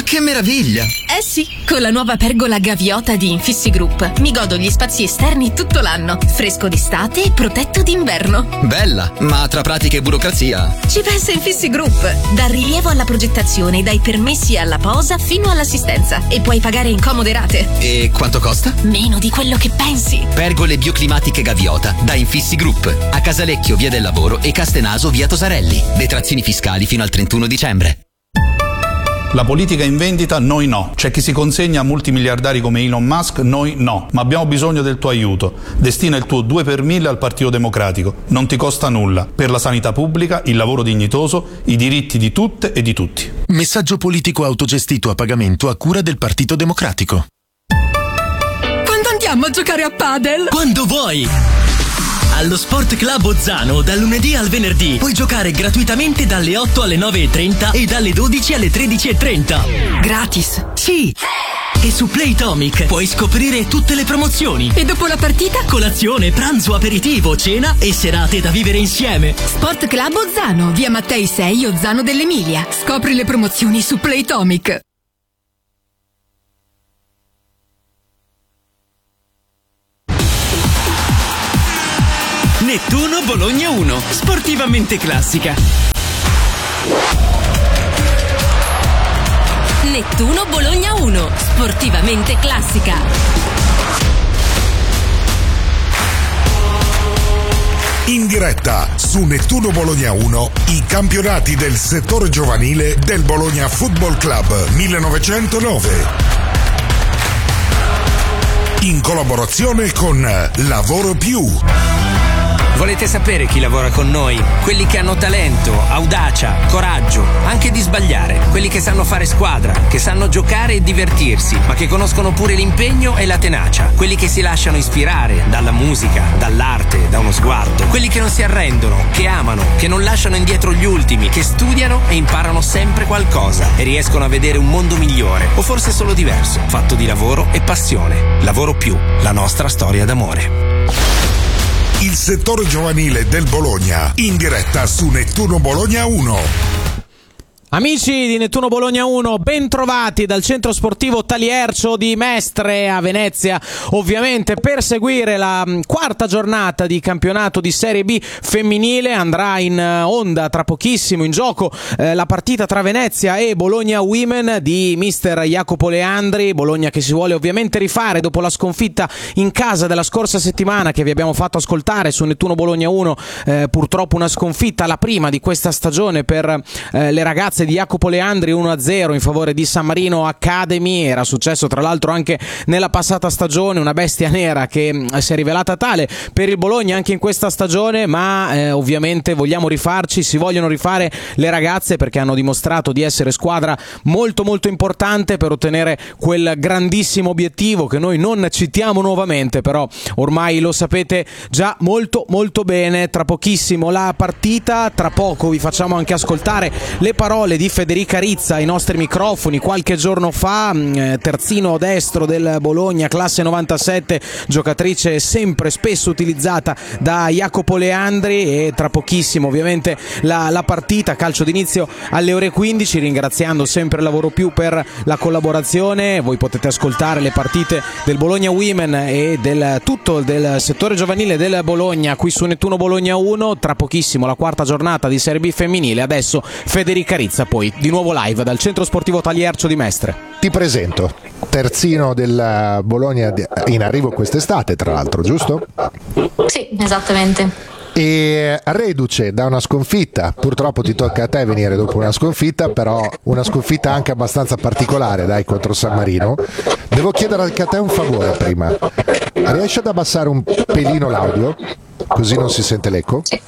Che meraviglia! Eh sì, con la nuova pergola Gaviota di Infissi Group mi godo gli spazi esterni tutto l'anno, fresco d'estate e protetto d'inverno. Bella, ma tra pratica e burocrazia... Ci pensa Infissi Group, dal rilievo alla progettazione, dai permessi alla posa fino all'assistenza, e puoi pagare in comode rate. E quanto costa? Meno di quello che pensi. Pergole bioclimatiche Gaviota da Infissi Group, a Casalecchio via del Lavoro e Castenaso via Tosarelli. Detrazioni fiscali fino al 31 dicembre. La politica in vendita, noi no. C'è chi si consegna a multimiliardari come Elon Musk, noi no. Ma abbiamo bisogno del tuo aiuto. Destina il tuo 2 per 1000 al Partito Democratico. Non ti costa nulla. Per la sanità pubblica, il lavoro dignitoso, i diritti di tutte e di tutti. Messaggio politico autogestito a pagamento a cura del Partito Democratico. Quando andiamo a giocare a padel? Quando vuoi! Allo Sport Club Ozzano, dal lunedì al venerdì, puoi giocare gratuitamente dalle 8 alle 9:30 e dalle 12 alle 13:30. Gratis? Sì! E su Playtomic puoi scoprire tutte le promozioni. E dopo la partita? Colazione, pranzo, aperitivo, cena e serate da vivere insieme. Sport Club Ozzano, via Mattei 6, Ozzano dell'Emilia. Scopri le promozioni su Playtomic. Nettuno Bologna 1, sportivamente classica. Nettuno Bologna 1, sportivamente classica. In diretta su Nettuno Bologna 1 i campionati del settore giovanile del Bologna Football Club 1909. In collaborazione con Lavoro Più. Volete sapere chi lavora con noi? Quelli che hanno talento, audacia, coraggio, anche di sbagliare. Quelli che sanno fare squadra, che sanno giocare e divertirsi, ma che conoscono pure l'impegno e la tenacia. Quelli che si lasciano ispirare dalla musica, dall'arte, da uno sguardo. Quelli che non si arrendono, che amano, che non lasciano indietro gli ultimi, che studiano e imparano sempre qualcosa e riescono a vedere un mondo migliore, o forse solo diverso, fatto di lavoro e passione. Lavoro Più, la nostra storia d'amore. Il settore giovanile del Bologna, in diretta su Nettuno Bologna 1. Amici di Nettuno Bologna 1, ben trovati dal centro sportivo Taliercio di Mestre a Venezia, ovviamente per seguire la quarta giornata di campionato di Serie B femminile. Andrà in onda tra pochissimo, in gioco la partita tra Venezia e Bologna Women di mister Jacopo Leandri. Bologna che si vuole ovviamente rifare dopo la sconfitta in casa della scorsa settimana che vi abbiamo fatto ascoltare su Nettuno Bologna 1, purtroppo una sconfitta, la prima di questa stagione per le ragazze di Jacopo Leandri, 1-0 in favore di San Marino Academy. Era successo tra l'altro anche nella passata stagione, una bestia nera che si è rivelata tale per il Bologna anche in questa stagione, ma ovviamente vogliamo rifarci, si vogliono rifare le ragazze perché hanno dimostrato di essere squadra molto molto importante per ottenere quel grandissimo obiettivo che noi non citiamo nuovamente, però ormai lo sapete già molto molto bene. Tra pochissimo la partita, tra poco vi facciamo anche ascoltare le parole di Federica Rizza ai nostri microfoni qualche giorno fa, terzino destro del Bologna, classe 97, giocatrice sempre spesso utilizzata da Jacopo Leandri. E tra pochissimo ovviamente la partita, calcio d'inizio alle ore 15, ringraziando sempre Lavoro Più per la collaborazione. Voi potete ascoltare le partite del Bologna Women e del tutto del settore giovanile del Bologna qui su Nettuno Bologna 1. Tra pochissimo la quarta giornata di Serie B femminile. Adesso Federica Rizza, poi di nuovo live dal centro sportivo Taliercio di Mestre. Ti presento, terzino del Bologna in arrivo quest'estate, tra l'altro, giusto? Sì, esattamente. E reduce da una sconfitta, purtroppo ti tocca a te venire dopo una sconfitta, però una sconfitta anche abbastanza particolare, dai, contro San Marino. Devo chiedere anche a te un favore prima. Riesci ad abbassare un pelino l'audio? Così non si sente l'eco? Sì.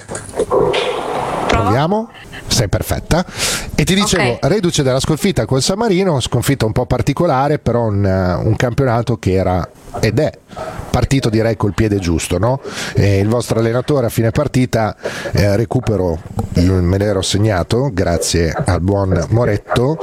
Proviamo? Sei perfetta. E ti dicevo, okay, reduce dalla sconfitta con San Marino, sconfitta un po' particolare, però un campionato che era ed è partito, direi, col piede giusto, no? Il vostro allenatore a fine partita, recupero, me l'ero segnato grazie al buon Moretto,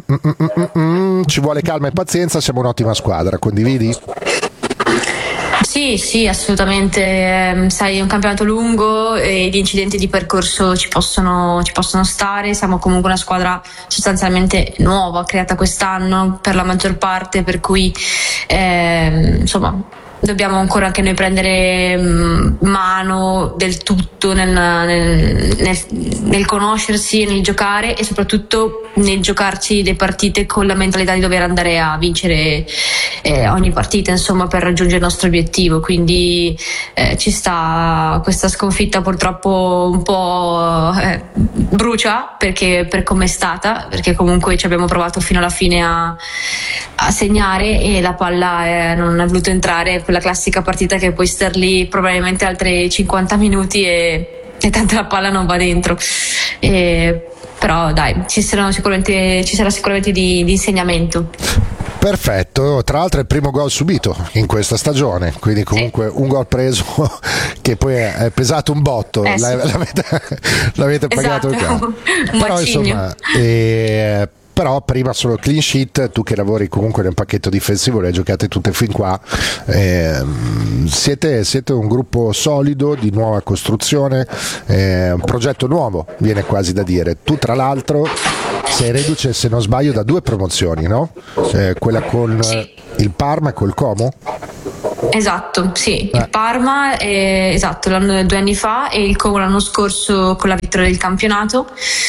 ci vuole calma e pazienza, siamo un'ottima squadra, condividi? Sì, Sì, assolutamente. Sai, è un campionato lungo e gli incidenti di percorso ci possono stare. Siamo comunque una squadra sostanzialmente nuova, creata quest'anno per la maggior parte, per cui insomma dobbiamo ancora anche noi prendere mano del tutto nel conoscersi, nel giocare e soprattutto nel giocarci le partite con la mentalità di dover andare a vincere ogni partita, insomma, per raggiungere il nostro obiettivo. Quindi ci sta questa sconfitta, purtroppo un po' brucia per come è stata, perché comunque ci abbiamo provato fino alla fine a segnare e la palla non ha voluto entrare, quella classica partita che puoi star lì probabilmente altri 50 minuti e tanto la palla non va dentro. Però dai, ci sarà sicuramente di insegnamento. Perfetto, tra l'altro è il primo gol subito in questa stagione, quindi comunque un gol preso che poi è pesato un botto, l'avete pagato esatto. Però insomma però prima solo clean sheet, tu che lavori comunque nel pacchetto difensivo, le hai giocate tutte fin qua, siete un gruppo solido, di nuova costruzione, un progetto nuovo, viene quasi da dire. Tu tra l'altro sei reduce, se non sbaglio, da 2 promozioni, no? Quella con il Parma e col Como? Esatto, sì, il Parma esatto, 2 anni fa e il Como l'anno scorso con la vittoria del campionato.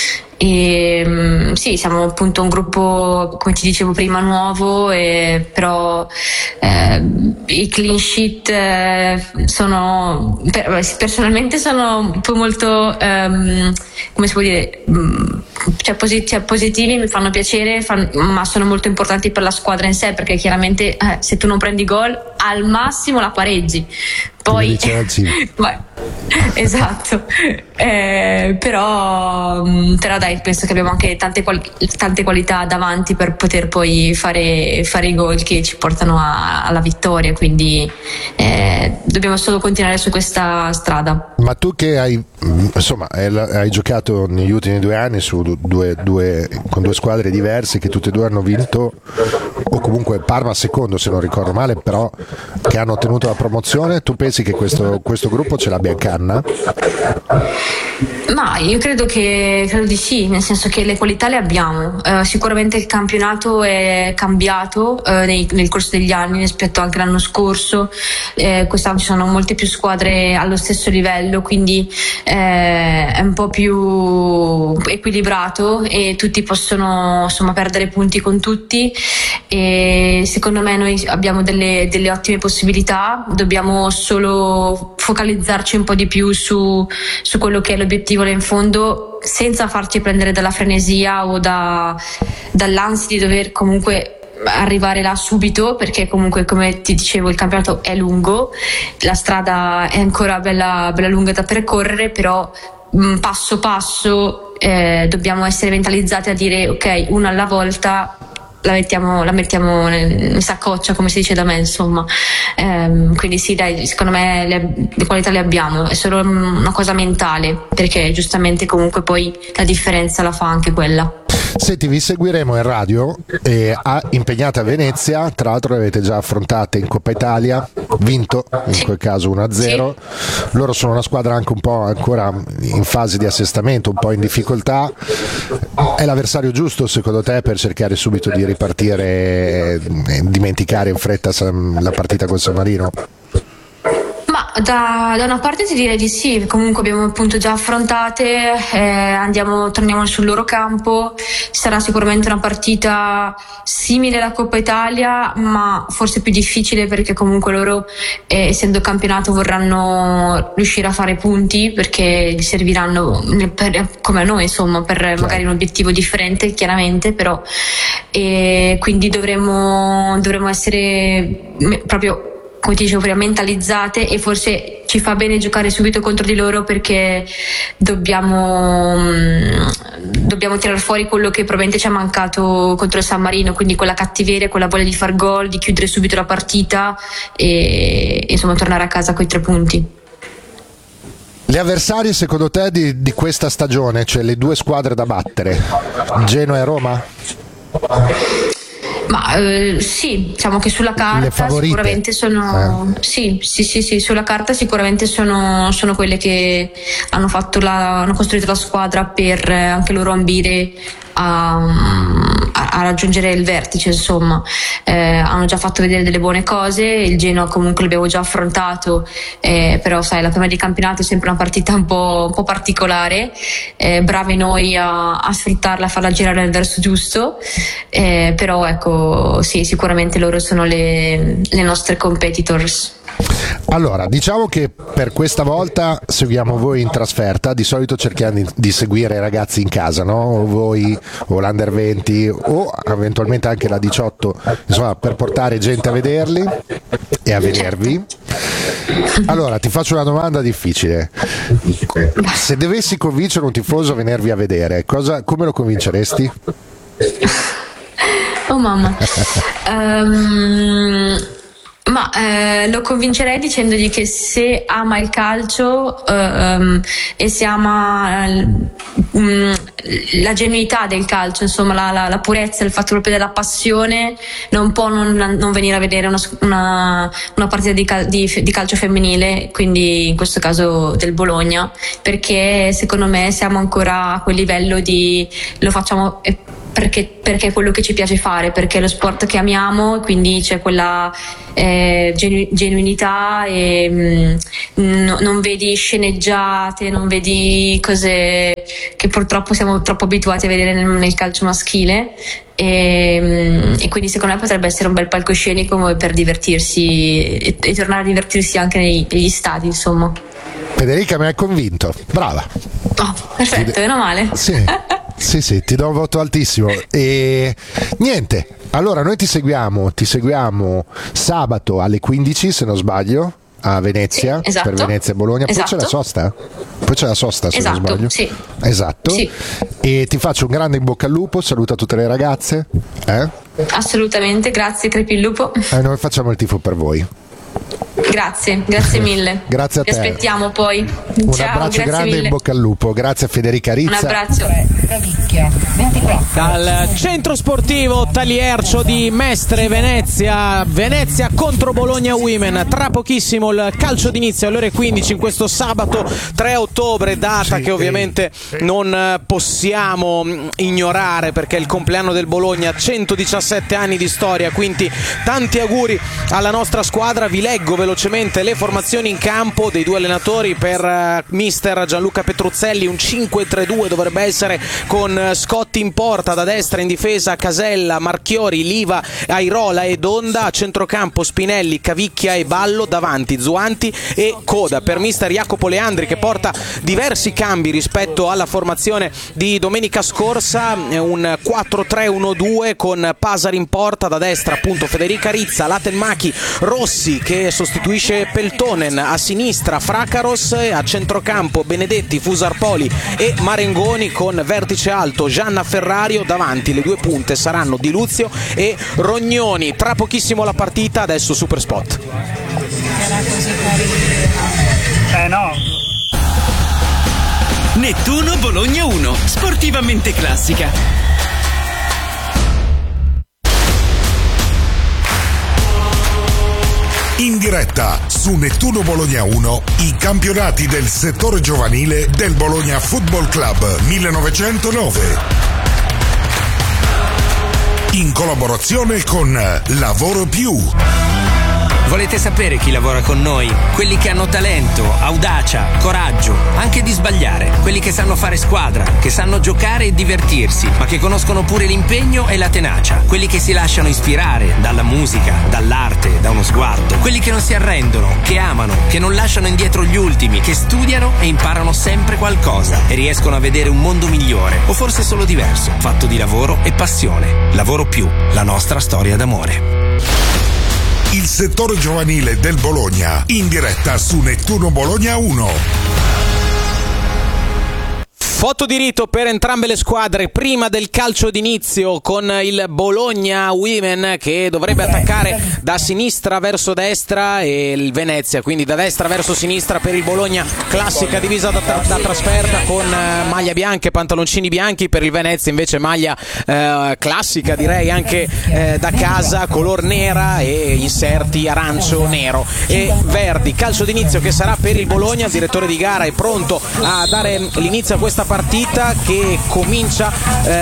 E sì, siamo appunto un gruppo, come ti dicevo prima, nuovo, però i clean sheet personalmente sono un po' molto come si può dire, positivi, mi fanno piacere, ma sono molto importanti per la squadra in sé, perché chiaramente se tu non prendi gol al massimo la pareggi, poi esatto, però dai, penso che abbiamo anche tante qualità davanti per poter poi fare i gol che ci portano alla vittoria, quindi dobbiamo solo continuare su questa strada. Ma tu che hai giocato negli ultimi 2 anni su con 2 squadre diverse che tutte e 2 hanno vinto, o comunque Parma secondo se non ricordo male, però che hanno ottenuto la promozione, tu pensi che questo gruppo ce l'abbia in canna? Ma io credo di sì, nel senso che le qualità le abbiamo. Sicuramente il campionato è cambiato nel corso degli anni rispetto anche all'anno scorso. Quest'anno ci sono molte più squadre allo stesso livello, quindi è un po' più equilibrato e tutti possono perdere punti con tutti, e secondo me noi abbiamo delle ottime possibilità. Dobbiamo solo focalizzarci un po' di più su quello che è l'obiettivo là in fondo, senza farci prendere dalla frenesia o dall'ansia di dover comunque arrivare là subito, perché comunque, come ti dicevo, il campionato è lungo, la strada è ancora bella lunga da percorrere, però passo passo dobbiamo essere mentalizzati a dire ok, una alla volta la mettiamo in saccoccia, come si dice da me, insomma. Quindi sì, dai, secondo me le qualità le abbiamo, è solo una cosa mentale, perché giustamente comunque poi la differenza la fa anche quella. Senti, vi seguiremo in radio, impegnata a Venezia, tra l'altro le avete già affrontate in Coppa Italia, vinto in quel caso 1-0, sì. Loro sono una squadra anche un po' ancora in fase di assestamento, un po' in difficoltà. È l'avversario giusto secondo te per cercare subito di ripartire e dimenticare in fretta la partita col San Marino? Da una parte ti direi di sì, comunque abbiamo appunto già affrontate, torniamo sul loro campo, sarà sicuramente una partita simile alla Coppa Italia, ma forse più difficile, perché comunque loro, essendo campionato, vorranno riuscire a fare punti, perché gli serviranno come a noi, insomma, per magari un obiettivo differente, chiaramente, però quindi dovremmo essere proprio, come ti dicevo prima, mentalizzate, e forse ci fa bene giocare subito contro di loro, perché dobbiamo tirare fuori quello che probabilmente ci ha mancato contro il San Marino, quindi quella cattiveria, quella voglia di far gol, di chiudere subito la partita e insomma tornare a casa coi 3 punti. Gli avversari secondo te di questa stagione, cioè le 2 squadre da battere, Genoa e Roma? Ma sì, diciamo che sulla carta sicuramente sono sì, sulla carta sicuramente sono quelle che hanno costruito la squadra per anche loro ambire a raggiungere il vertice, insomma. Hanno già fatto vedere delle buone cose, il Genoa comunque l'abbiamo già affrontato, però sai, la prima di campionato è sempre una partita un po' particolare, bravi noi a sfruttarla, a farla girare nel verso giusto, però ecco sì, sicuramente loro sono le nostre competitors. Allora, diciamo che per questa volta seguiamo voi in trasferta, di solito cerchiamo di seguire i ragazzi in casa, no? O voi o l'Under 20 o eventualmente anche la 18, insomma, per portare gente a vederli e a vedervi. Allora, ti faccio una domanda difficile. Se dovessi convincere un tifoso a venirvi a vedere, come lo convinceresti? Oh mamma. Lo convincerei dicendogli che se ama il calcio e se ama la genuinità del calcio, insomma la purezza, il fatto proprio della passione, non può non venire a vedere una partita di calcio femminile, quindi in questo caso del Bologna, perché secondo me siamo ancora a quel livello lo facciamo perché è quello che ci piace fare, perché è lo sport che amiamo, e quindi c'è quella genuinità e non vedi sceneggiate, non vedi cose che purtroppo siamo troppo abituati a vedere nel calcio maschile, e quindi secondo me potrebbe essere un bel palcoscenico per divertirsi e tornare a divertirsi anche negli stadi, insomma. Federica, mi hai convinto, brava. Oh, perfetto, meno male. Sì, ti do un voto altissimo. E niente, allora noi ti seguiamo sabato alle 15, se non sbaglio, a Venezia, esatto. Per Venezia e Bologna. Esatto. Poi c'è la sosta, se non sbaglio. Sì. Esatto. Sì. E ti faccio un grande in bocca al lupo, saluta tutte le ragazze. Assolutamente, grazie, crepi il lupo. Noi facciamo il tifo per voi. Grazie mille. Grazie a te. Ti aspettiamo poi. Un Ciao, abbraccio grande, mille. in bocca al lupo. Grazie a Federica Rizza. Un abbraccio. Dal centro sportivo Taliercio di Mestre, Venezia contro Bologna Women. Tra pochissimo il calcio d'inizio alle ore 15 in questo sabato 3 ottobre, data che ovviamente non possiamo ignorare perché è il compleanno del Bologna, 117 anni di storia, quindi tanti auguri alla nostra squadra. Vi leggo velocemente le formazioni in campo dei due allenatori. Per mister Gianluca Petruzzelli un 5-3-2 dovrebbe essere, con Scotti in porta, da destra in difesa Casella, Marchiori, Liva, Airola e Donda, a centrocampo Spinelli, Cavicchia e Ballo, davanti Zuanti e Coda. Per mister Jacopo Leandri, che porta diversi cambi rispetto alla formazione di domenica scorsa, un 4-3-1-2 con Pasari in porta, da destra appunto Federica Rizza, Latenmachi, Rossi che sostituisce Peltonen, a sinistra Fracaros, a centrocampo Benedetti, Fusarpoli e Marengoni, con vertice alto Gianna Ferrario, davanti le due punte saranno Di Luzio e Rognoni. Tra pochissimo la partita, adesso Super Spot. No. Nettuno Bologna 1, sportivamente classica. In diretta su Nettuno Bologna 1 i campionati del settore giovanile del Bologna Football Club 1909. In collaborazione con Lavoro Più. Volete sapere chi lavora con noi? Quelli che hanno talento, audacia, coraggio, anche di sbagliare. Quelli che sanno fare squadra, che sanno giocare e divertirsi, ma che conoscono pure l'impegno e la tenacia. Quelli che si lasciano ispirare dalla musica, dall'arte, da uno sguardo. Quelli che non si arrendono, che amano, che non lasciano indietro gli ultimi, che studiano e imparano sempre qualcosa e riescono a vedere un mondo migliore, o forse solo diverso, fatto di lavoro e passione. Lavoro Più, la nostra storia d'amore. Il settore giovanile del Bologna, in diretta su Nettuno Bologna 1. Foto di rito per entrambe le squadre prima del calcio d'inizio, con il Bologna Women che dovrebbe attaccare da sinistra verso destra e il Venezia quindi da destra verso sinistra per il Bologna, classica divisa da trasferta con maglia bianca e pantaloncini bianchi, per il Venezia invece maglia classica, direi anche da casa, color nera e inserti arancio, nero e verdi. Calcio d'inizio che sarà per il Bologna, il direttore di gara è pronto a dare l'inizio a questa partita che comincia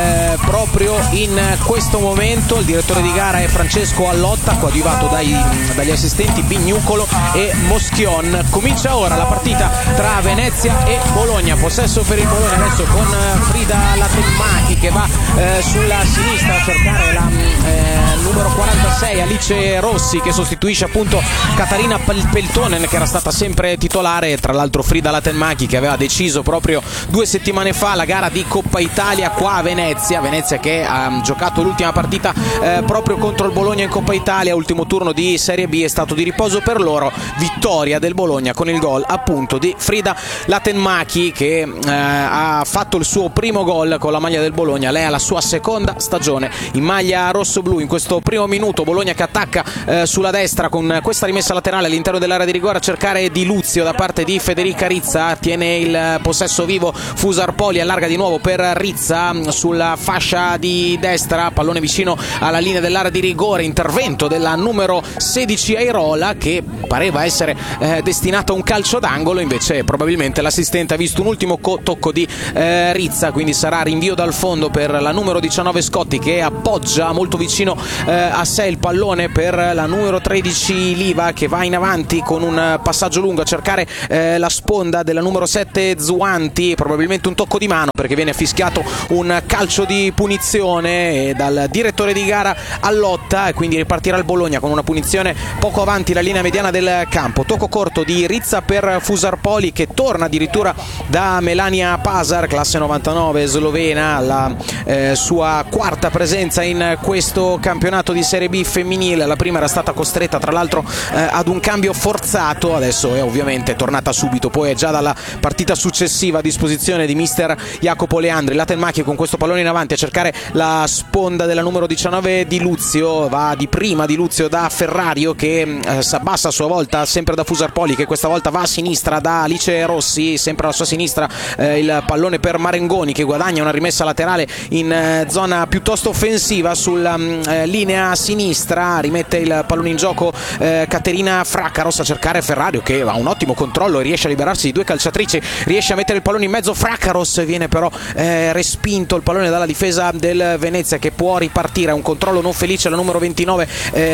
proprio in questo momento. Il direttore di gara è Francesco Allotta, coadiuvato dagli assistenti Bignucolo e Moschion. Comincia ora la partita tra Venezia e Bologna, possesso per il Bologna adesso con Frida Latemmachi che va sulla sinistra a cercare la numero 46 Alice Rossi, che sostituisce appunto Catarina Peltonen, che era stata sempre titolare. Tra l'altro Frida Latemmachi che aveva deciso proprio 2 settimane fa la gara di Coppa Italia qua a Venezia che ha giocato l'ultima partita proprio contro il Bologna in Coppa Italia, ultimo turno di Serie B, è stato di riposo per loro, vittoria del Bologna con il gol appunto di Frida Latemmachi che ha fatto il suo primo gol con la maglia del Bologna. Lei ha la sua seconda stagione in maglia rossoblu. In questo primo minuto Bologna che attacca sulla destra con questa rimessa laterale all'interno dell'area di rigore a cercare Di Luzio da parte di Federica Rizza, tiene il possesso vivo Fusarpoli, allarga di nuovo per Rizza sulla fascia di destra, pallone vicino alla linea dell'area di rigore, intervento della numero 16 Airola che pareva essere destinato a un calcio d'angolo, invece probabilmente l'assistente ha visto un ultimo tocco di Rizza, quindi sarà rinvio dal fondo per la numero 19 Scotti che appoggia molto vicino a sé il pallone per la numero 13 Liva che va in avanti con un passaggio lungo a cercare la sponda della numero 7 Zuanti, probabilmente un tocco di mano perché viene fischiato un calcio di punizione dal direttore di gara Allotta e quindi ripartirà il Bologna con una punizione poco avanti la linea mediana del campo. Tocco corto di Rizza per Fusarpoli che torna addirittura da Melania Pasar, classe 99 slovena, la sua quarta presenza in questo campionato di Serie B femminile. La prima era stata costretta tra l'altro ad un cambio forzato, adesso è ovviamente tornata subito, poi è già dalla partita successiva a disposizione di mister Jacopo Leandri. Latemmachi con questo pallone in avanti a cercare la sponda della numero 19 Di Luzio, va di prima Di Luzio da Ferrario che s'abbassa a sua volta sempre da Fusarpoli che questa volta va a sinistra da Alice Rossi, sempre alla sua sinistra il pallone per Marengoni che guadagna una rimessa laterale in zona piuttosto offensiva sulla linea sinistra, rimette il pallone in gioco Caterina Fraccaros a cercare Ferrario che ha un ottimo controllo e riesce a liberarsi di 2 calciatrici, riesce a mettere il pallone in mezzo, Fraccaros viene però respinto il pallone dalla difesa del Venezia che può ripartire, un controllo non felice la numero 29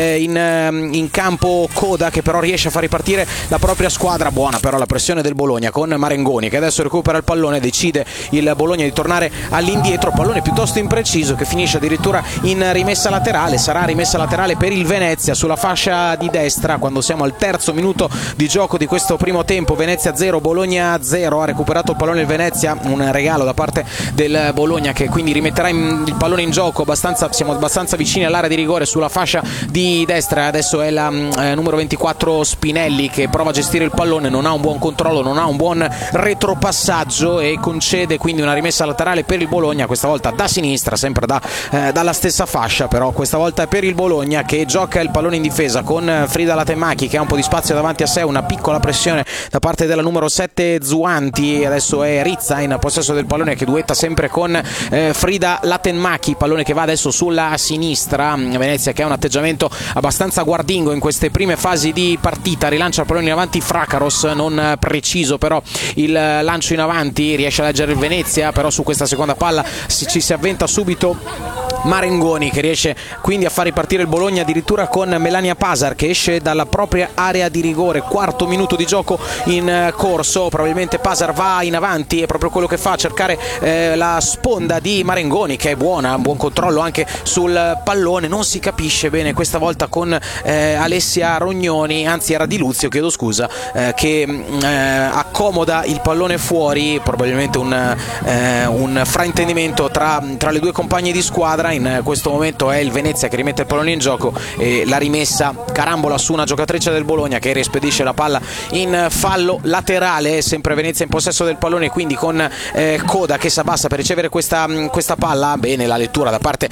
in campo Coda che però riesce a far ripartire la propria squadra. Buona però la pressione del Bologna con Marengoni che adesso recupera il pallone, decide il Bologna di tornare all'indietro, pallone piuttosto impreciso che finisce addirittura in rimessa laterale, sarà rimessa laterale per il Venezia sulla fascia di destra quando siamo al terzo minuto di gioco di questo primo tempo. Venezia 0 Bologna 0, ha recuperato il pallone il Venezia, un regalo da parte del Bologna che quindi rimetterà il pallone in gioco, siamo abbastanza vicini all'area di rigore sulla fascia di destra, adesso è la numero 24 Spinelli che prova a gestire il pallone, non ha un buon controllo, non ha un buon retropassaggio e concede quindi una rimessa laterale per il Bologna, questa volta da sinistra, sempre dalla stessa fascia, però questa volta è per il Bologna che gioca il pallone in difesa con Frida Latemmachi che ha un po' di spazio davanti a sé, una piccola pressione da parte della numero 7 Zuanti, adesso è Rizza in possesso del pallone che duetta sempre con Frida Latemmachi, pallone che va adesso sulla sinistra, Venezia che ha un atteggiamento abbastanza guardingo in queste prime fasi di partita, rilancia il pallone in avanti Fraccaros, non preciso però il lancio in avanti, riesce a leggere il Venezia, però su questa seconda palla ci si avventa subito Marengoni che riesce quindi a far ripartire il Bologna addirittura con Melania Pasar che esce dalla propria area di rigore, quarto minuto di gioco in corso, probabilmente Pasar va in avanti, è proprio quello che fa, a cercare la sponda di Marengoni che è buona, buon controllo anche sul pallone, non si capisce bene questa volta con Alessia Rognoni, anzi era Di Luzio, chiedo scusa, che accomoda il pallone fuori, probabilmente un fraintendimento tra le due compagne di squadra. in questo momento è il Venezia che rimette il pallone in gioco e la rimessa carambola su una giocatrice del Bologna che rispedisce la palla in fallo laterale, sempre Venezia in possesso del pallone, quindi con Coda che si abbassa per ricevere questa palla. Bene la lettura da parte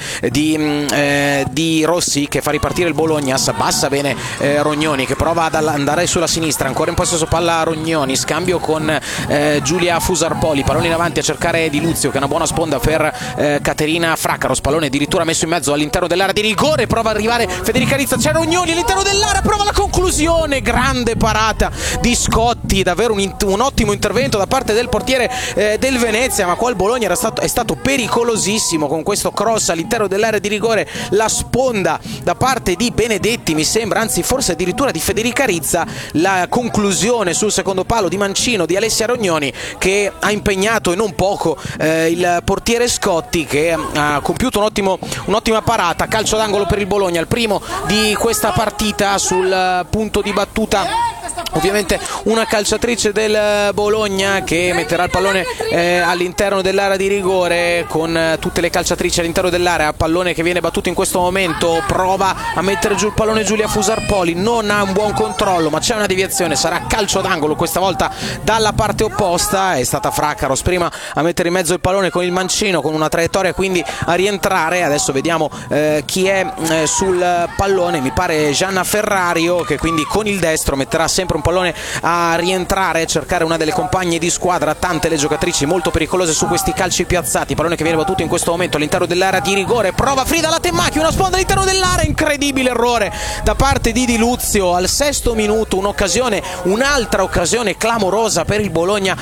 di Rossi che fa ripartire il Bologna, si abbassa bene Rognoni che prova ad andare sulla sinistra, ancora in possesso palla Rognoni, scambio con Giulia Fusarpoli, pallone in avanti a cercare Di Luzio che è una buona sponda per Caterina Fraccaros, pallone addirittura messo in mezzo all'interno dell'area di rigore, prova ad arrivare Federica Rizza, c'è Rognoni all'interno dell'area, prova la conclusione, grande parata di Scotti, davvero un ottimo intervento da parte del portiere del Venezia, ma qua il Bologna è stato pericolosissimo con questo cross all'interno dell'area di rigore, la sponda da parte di Benedetti mi sembra, anzi forse addirittura di Federica Rizza, la conclusione sul secondo palo di Mancino di Alessia Rognoni che ha impegnato e non poco il portiere Scotti che ha compiuto un'ottima parata, calcio d'angolo per il Bologna, il primo di questa partita sul punto di battuta. Ovviamente una calciatrice del Bologna che metterà il pallone all'interno dell'area di rigore con tutte le calciatrici all'interno dell'area, pallone che viene battuto in questo momento, prova a mettere giù il pallone Giulia Fusarpoli, non ha un buon controllo ma c'è una deviazione, sarà calcio d'angolo questa volta dalla parte opposta, è stata Fraccaros prima a mettere in mezzo il pallone con il mancino con una traiettoria quindi a rientrare, adesso vediamo chi è sul pallone, mi pare Gianna Ferrario che quindi con il destro metterà sempre un pallone a rientrare, cercare una delle compagne di squadra, tante le giocatrici molto pericolose su questi calci piazzati, pallone che viene battuto in questo momento all'interno dell'area di rigore, prova Frida Latemmachi, una sponda all'interno dell'area, incredibile errore da parte di Luzio al 6° minuto, un'altra occasione clamorosa per il Bologna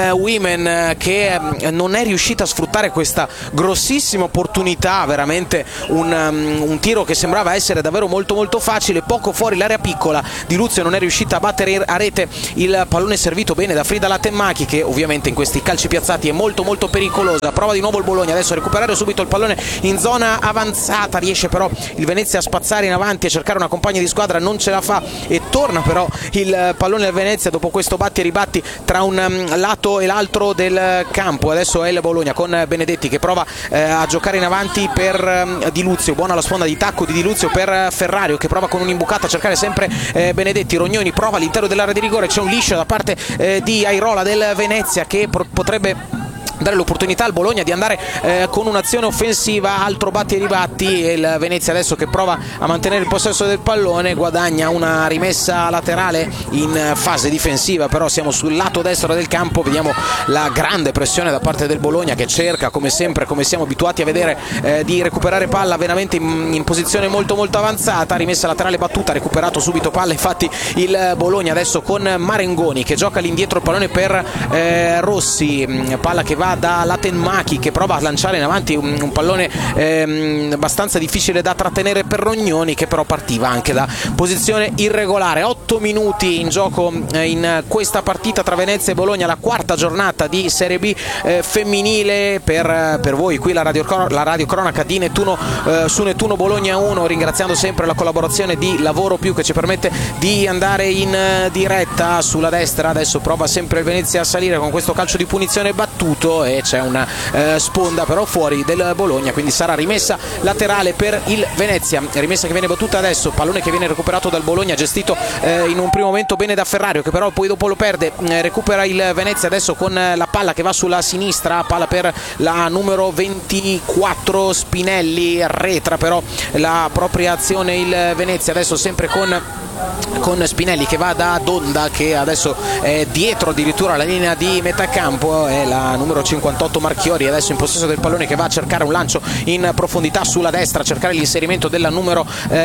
Women che non è riuscita a sfruttare questa grossissima opportunità, veramente un tiro che sembrava essere davvero molto molto facile, poco fuori l'area piccola, Di Luzio non è riuscita a battere a rete il pallone servito bene da Frida Latemmachi che ovviamente in questi calci piazzati è molto molto pericolosa, prova di nuovo il Bologna adesso a recuperare subito il pallone in zona avanzata, riesce però il Venezia a spazzare in avanti e cercare una compagna di squadra, non ce la fa e torna però il pallone al Venezia dopo questo batti e ribatti tra un lato e l'altro del campo, adesso è il Bologna con Benedetti che prova a giocare in avanti per Di Luzio, buona la sponda di tacco di Di Luzio per Ferrario che prova con un'imbucata a cercare sempre Benedetti, Rognoni prova all'interno dell'area di rigore, c'è un liscio da parte di Airola del Venezia che potrebbe dare l'opportunità al Bologna di andare con un'azione offensiva, altro batti e ribatti e il Venezia adesso che prova a mantenere il possesso del pallone guadagna una rimessa laterale in fase difensiva, però siamo sul lato destro del campo, vediamo la grande pressione da parte del Bologna che cerca come sempre, come siamo abituati a vedere, di recuperare palla veramente in posizione molto molto avanzata, rimessa laterale battuta, recuperato subito palla infatti il Bologna adesso con Marengoni che gioca all'indietro il pallone per Rossi, palla che va da Latemmachi che prova a lanciare in avanti un pallone abbastanza difficile da trattenere per Rognoni che però partiva anche da posizione irregolare. 8 minuti in gioco in questa partita tra Venezia e Bologna, la quarta giornata di Serie B femminile per voi qui la radiocronaca di Nettuno su Nettuno Bologna 1, ringraziando sempre la collaborazione di Lavoro Più che ci permette di andare in diretta. Sulla destra adesso prova sempre il Venezia a salire con questo calcio di punizione battuto e c'è una sponda però fuori del Bologna, quindi sarà rimessa laterale per il Venezia, rimessa che viene battuta adesso, pallone che viene recuperato dal Bologna, gestito in un primo momento bene da Ferrario che però poi dopo lo perde, recupera il Venezia adesso con la palla che va sulla sinistra, palla per la numero 24 Spinelli, arretra però la propria azione il Venezia adesso sempre con Spinelli che va da Donda che adesso è dietro addirittura la linea di metà campo, è la numero 58 Marchiori adesso in possesso del pallone che va a cercare un lancio in profondità sulla destra, a cercare l'inserimento della numero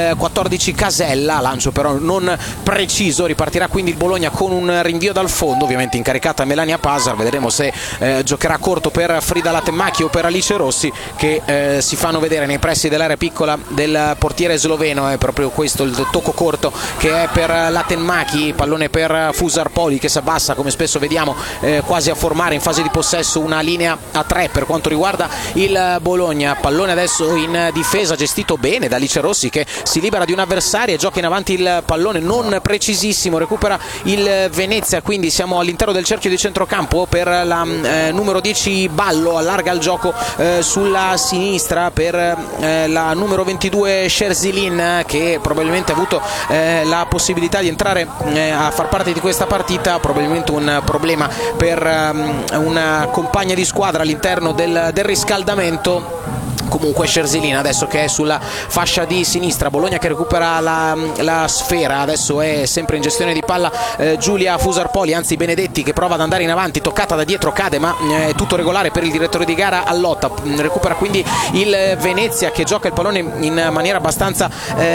14 Casella, lancio però non preciso, ripartirà quindi il Bologna con un rinvio dal fondo, ovviamente incaricata Melania Pasar, vedremo se giocherà corto per Frida Latemmachi o per Alice Rossi che si fanno vedere nei pressi dell'area piccola del portiere sloveno, è proprio questo il tocco corto che è per Latenmachi, pallone per Fusarpoli che si abbassa, come spesso vediamo, quasi a formare in fase di possesso una linea a 3 per quanto riguarda il Bologna. Pallone adesso in difesa, gestito bene da Lice Rossi, che si libera di un avversario e gioca in avanti il pallone, non precisissimo, recupera il Venezia, quindi siamo all'interno del cerchio di centrocampo per la numero 10 Ballo, allarga il gioco sulla sinistra per la numero 22 Scherzilin, che probabilmente ha avuto la possibilità di entrare a far parte di questa partita, probabilmente un problema per una compagna di squadra all'interno del riscaldamento. Comunque Scherzilin adesso che è sulla fascia di sinistra, Bologna che recupera la sfera, adesso è sempre in gestione di palla Giulia Fusarpoli, anzi Benedetti che prova ad andare in avanti, toccata da dietro, cade, ma è tutto regolare per il direttore di gara Allotta. Recupera quindi il Venezia che gioca il pallone in maniera abbastanza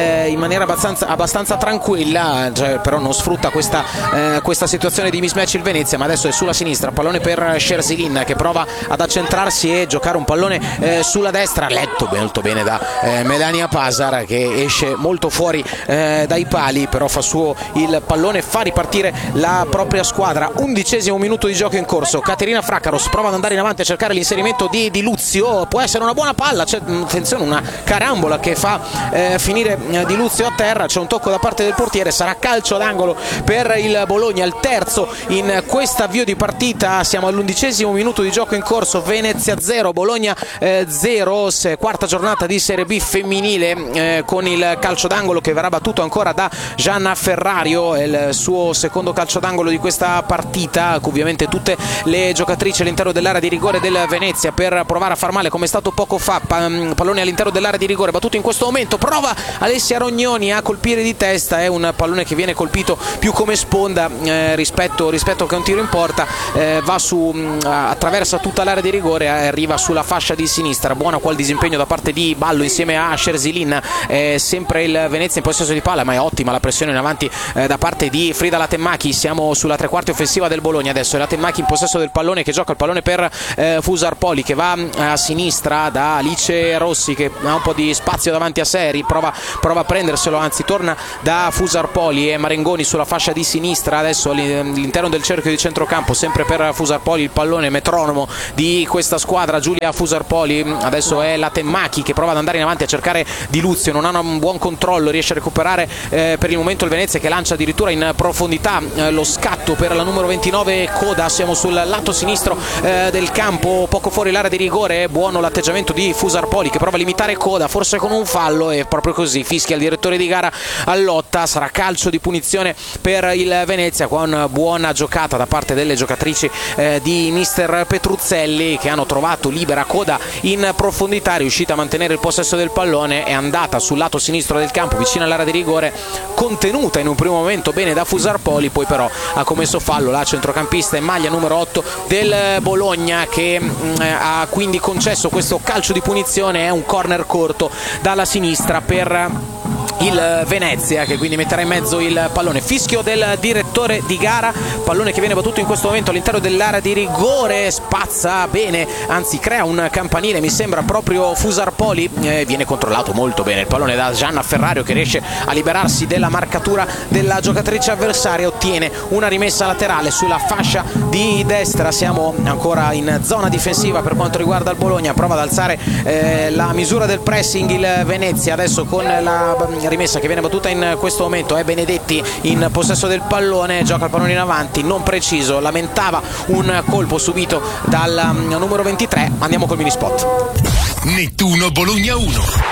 tranquilla, cioè, però non sfrutta questa situazione di mismatch il Venezia, ma adesso è sulla sinistra, pallone per Scherzilin che prova ad accentrarsi e giocare un pallone sulla destra, letto molto bene da Melania Pasar, che esce molto fuori dai pali, però fa suo il pallone, fa ripartire la propria squadra. 11° minuto di gioco in corso, Caterina Fraccaros prova ad andare in avanti a cercare l'inserimento di Luzio, può essere una buona palla, c'è attenzione una carambola che fa finire Di Luzio a terra, c'è un tocco da parte del portiere, sarà calcio d'angolo per il Bologna, il terzo in questo avvio di partita. Siamo all'11° minuto di gioco in corso, Venezia 0 Bologna 0, quarta giornata di Serie B femminile, con il calcio d'angolo che verrà battuto ancora da Gianna Ferrario, è il suo secondo calcio d'angolo di questa partita. Ovviamente tutte le giocatrici all'interno dell'area di rigore del Venezia per provare a far male, come è stato poco fa. Pallone all'interno dell'area di rigore battuto in questo momento, prova Alessia Rognoni a colpire di testa, è un pallone che viene colpito più come sponda rispetto che un tiro in porta, va attraversa tutta l'area di rigore e arriva sulla fascia di sinistra. Buona qual disimpegno da parte di Ballo insieme a Scherzilin, sempre il Venezia in possesso di palla, ma è ottima la pressione in avanti da parte di Frida Latenmachi. Siamo sulla tre quarti offensiva del Bologna, adesso è Latenmachi in possesso del pallone che gioca il pallone per Fusarpoli che va a sinistra da Alice Rossi che ha un po' di spazio davanti a sé, prova a prenderselo, anzi torna da Fusarpoli e Marengoni sulla fascia di sinistra, adesso all'interno del cerchio di centrocampo sempre per Fusarpoli, il pallone metronomo di questa squadra Giulia Fusarpoli, adesso è Latenmachi che prova ad andare in avanti a cercare Di Luzio, non ha un buon controllo, riesce a recuperare per il momento il Venezia che lancia addirittura in profondità lo scatto per la numero 29 Coda. Siamo sul lato sinistro del campo, poco fuori l'area di rigore, buono l'atteggiamento di Fusarpoli che prova a limitare Coda, forse con un fallo, e proprio così fischia il direttore di gara Allotta. Sarà calcio di punizione per il Venezia con buona giocata da parte delle giocatrici di mister Petruzzelli che hanno trovato libera Coda in profondità, è riuscita a mantenere il possesso del pallone, è andata sul lato sinistro del campo vicino all'area di rigore, contenuta in un primo momento bene da Fusarpoli, poi però ha commesso fallo la centrocampista in maglia numero 8 del Bologna che ha quindi concesso questo calcio di punizione, è un corner corto dalla sinistra per il Venezia che quindi metterà in mezzo il pallone. Fischio del direttore di gara, pallone che viene battuto in questo momento all'interno dell'area di rigore, spazza bene, anzi crea un campanile, mi sembra proprio Fusarpoli, viene controllato molto bene il pallone da Gianna Ferrario che riesce a liberarsi della marcatura della giocatrice avversaria, ottiene una rimessa laterale sulla fascia di destra. Siamo ancora in zona difensiva per quanto riguarda il Bologna, prova ad alzare la misura del pressing il Venezia, adesso con la rimessa che viene battuta in questo momento è Benedetti in possesso del pallone, gioca il pallone in avanti, non preciso, lamentava un colpo subito dal numero 23. Andiamo col mini spot. Nettuno Bologna 1.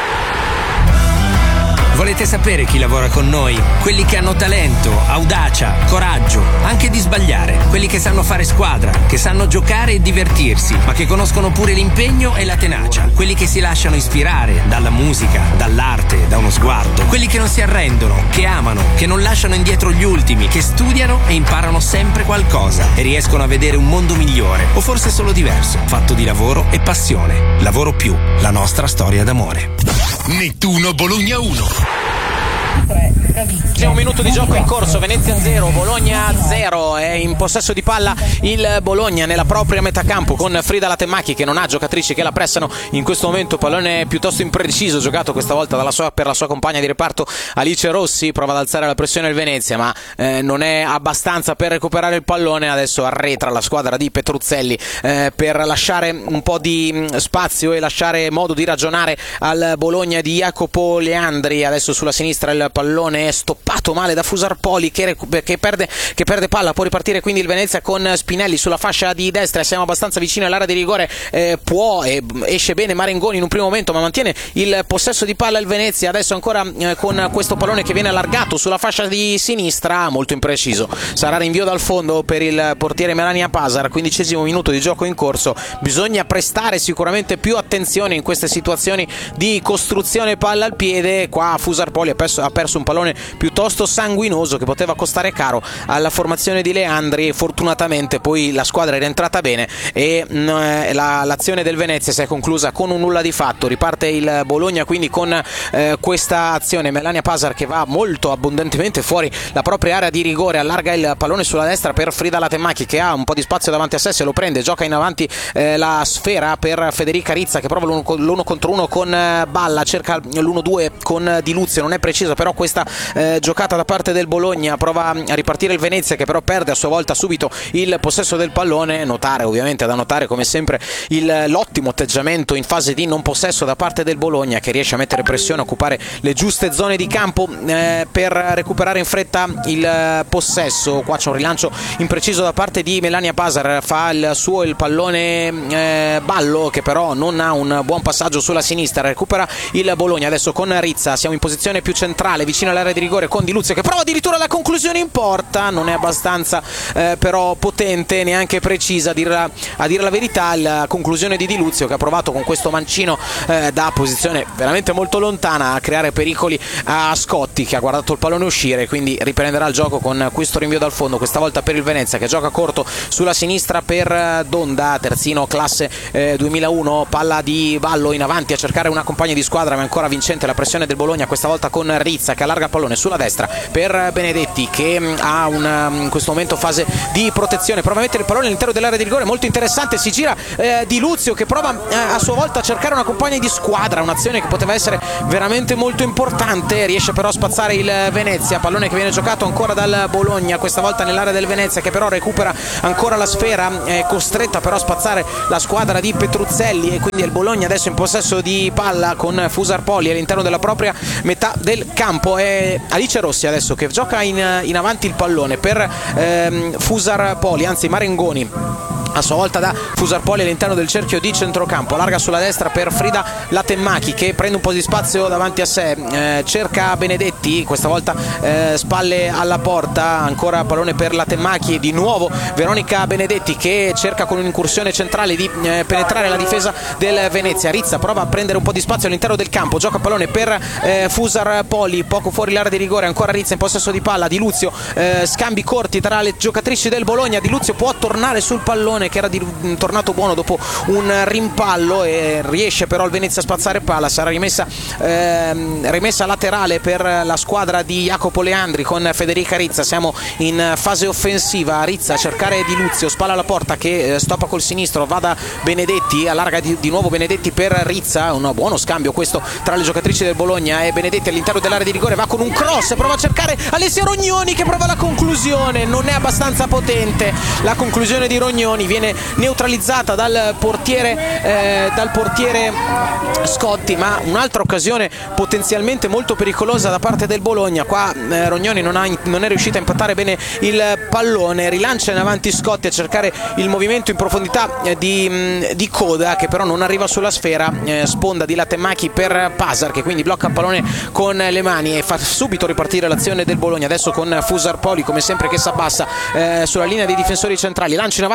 Volete sapere chi lavora con noi? Quelli che hanno talento, audacia, coraggio, anche di sbagliare. Quelli che sanno fare squadra, che sanno giocare e divertirsi, ma che conoscono pure l'impegno e la tenacia. Quelli che si lasciano ispirare dalla musica, dall'arte, da uno sguardo. Quelli che non si arrendono, che amano, che non lasciano indietro gli ultimi, che studiano e imparano sempre qualcosa e riescono a vedere un mondo migliore, o forse solo diverso, fatto di lavoro e passione. Lavoro più, la nostra storia d'amore. Nettuno Bologna 1. C'è un minuto di gioco in corso, Venezia 0, Bologna 0, è in possesso di palla il Bologna nella propria metà campo con Frida Latemachi che non ha giocatrici che la pressano in questo momento, pallone piuttosto impreciso giocato questa volta per la sua compagna di reparto Alice Rossi, prova ad alzare la pressione il Venezia ma non è abbastanza per recuperare il pallone, adesso arretra la squadra di Petruzzelli per lasciare un po' di spazio e lasciare modo di ragionare al Bologna di Jacopo Leandri, adesso sulla sinistra il pallone è stoppato male da Fusarpoli che perde palla, può ripartire quindi il Venezia con Spinelli sulla fascia di destra, siamo abbastanza vicini all'area di rigore, esce bene Marengoni in un primo momento ma mantiene il possesso di palla il Venezia, adesso ancora con questo pallone che viene allargato sulla fascia di sinistra, molto impreciso, sarà rinvio dal fondo per il portiere Melania Pasar, 15° minuto di gioco in corso, bisogna prestare sicuramente più attenzione in queste situazioni di costruzione palla al piede, qua Fusarpoli ha perso un pallone piuttosto sanguinoso che poteva costare caro alla formazione di Leandri, fortunatamente poi la squadra è rientrata bene e l'azione del Venezia si è conclusa con un nulla di fatto, riparte il Bologna quindi con questa azione, Melania Pasar che va molto abbondantemente fuori la propria area di rigore, allarga il pallone sulla destra per Frida Latemachi che ha un po' di spazio davanti a sé, se lo prende, gioca in avanti la sfera per Federica Rizza che prova l'1 contro 1 con Balla, cerca l'1-2 con Di Luzio, non è preciso però questa giocata da parte del Bologna, prova a ripartire il Venezia che però perde a sua volta subito il possesso del pallone, da notare come sempre l'ottimo atteggiamento in fase di non possesso da parte del Bologna che riesce a mettere pressione, a occupare le giuste zone di campo per recuperare in fretta il possesso, qua c'è un rilancio impreciso da parte di Melania Pasar, fa il pallone Ballo che però non ha un buon passaggio sulla sinistra, recupera il Bologna adesso con Rizza, siamo in posizione più centrale vicino all'area di rigore con Di Luzio che prova addirittura la conclusione in porta, non è abbastanza però potente, neanche precisa a dire la verità, la conclusione di Di Luzio che ha provato con questo mancino da posizione veramente molto lontana a creare pericoli a Scotti che ha guardato il pallone uscire, quindi riprenderà il gioco con questo rinvio dal fondo, questa volta per il Venezia che gioca corto sulla sinistra per Donda, terzino classe 2001, palla di Ballo in avanti a cercare una compagna di squadra ma ancora vincente la pressione del Bologna, questa volta con Rizza che allarga il pallone sulla destra per Benedetti che ha in questo momento fase di protezione, prova a mettere il pallone all'interno dell'area di rigore, molto interessante, si gira Di Luzio che prova a sua volta a cercare una compagna di squadra, un'azione che poteva essere veramente molto importante, riesce però a spazzare il Venezia, pallone che viene giocato ancora dal Bologna, questa volta nell'area del Venezia che però recupera ancora la sfera, è costretta però a spazzare la squadra di Petruzzelli e quindi il Bologna adesso in possesso di palla con Fusarpoli all'interno della propria metà del campo, è Alice Rossi adesso che gioca in avanti il pallone per Fusarpoli, anzi Marengoni a sua volta da Fusarpoli all'interno del cerchio di centrocampo, larga sulla destra per Frida Latemachi che prende un po' di spazio davanti a sé, cerca Benedetti, questa volta spalle alla porta, ancora pallone per Latemachi, di nuovo Veronica Benedetti che cerca con un'incursione centrale di penetrare la difesa del Venezia, Rizza prova a prendere un po' di spazio all'interno del campo, gioca pallone per Fusarpoli, poco fuori l'area di rigore, ancora Rizza in possesso di palla, Di Luzio, scambi corti tra le giocatrici del Bologna, Di Luzio può tornare sul pallone che era tornato buono dopo un rimpallo e riesce però il Venezia a spazzare palla, sarà rimessa laterale per la squadra di Jacopo Leandri con Federica Rizza, siamo in fase offensiva, Rizza a cercare Di Luzio, spalla alla porta che stoppa col sinistro, va da Benedetti, allarga di nuovo Benedetti per Rizza, un buono scambio questo tra le giocatrici del Bologna e Benedetti all'interno dell'area di rigore, va con un cross, prova a cercare Alessia Rognoni che prova la conclusione, non è abbastanza potente, la conclusione di Rognoni viene neutralizzata dal portiere Scotti, ma un'altra occasione potenzialmente molto pericolosa da parte del Bologna, qua Rognoni non è riuscita a impattare bene il pallone, rilancia in avanti Scotti a cercare il movimento in profondità di coda che però non arriva sulla sfera, sponda di Latemachi per Pasar che quindi blocca il pallone con le mani e fa subito ripartire l'azione del Bologna, adesso con Fusarpoli come sempre che si abbassa sulla linea dei difensori centrali, lancia in avanti a cercare